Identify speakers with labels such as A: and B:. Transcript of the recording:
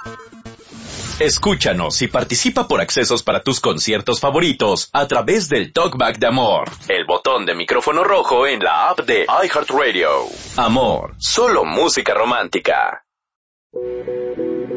A: Escúchanos y participa por accesos para tus conciertos favoritos a través del Talkback de Amor, el botón de micrófono rojo en la app de iHeartRadio. Amor, solo música romántica.